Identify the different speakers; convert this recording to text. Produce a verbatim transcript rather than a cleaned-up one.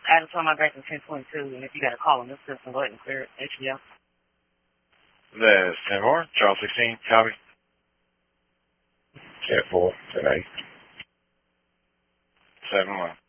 Speaker 1: Adams on my back in ten twenty-two, and if you got a call on this system, go ahead and clear it. H B L.
Speaker 2: This is ten four, Charles sixteen, copy.
Speaker 3: ten four, ten eight.
Speaker 2: seven one.